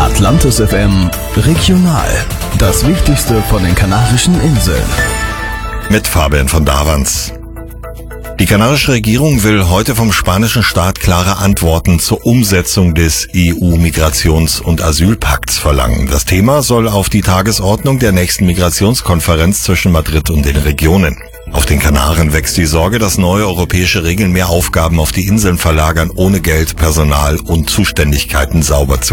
Atlantis FM Regional. Das Wichtigste von den Kanarischen Inseln. Mit Fabian von Davans. Die kanarische Regierung will heute vom spanischen Staat klare Antworten zur Umsetzung des EU-Migrations- und Asylpakts verlangen. Das Thema soll auf die Tagesordnung der nächsten Migrationskonferenz zwischen Madrid und den Regionen. Auf den Kanaren wächst die Sorge, dass neue europäische Regeln mehr Aufgaben auf die Inseln verlagern, ohne Geld, Personal und Zuständigkeiten sauber zu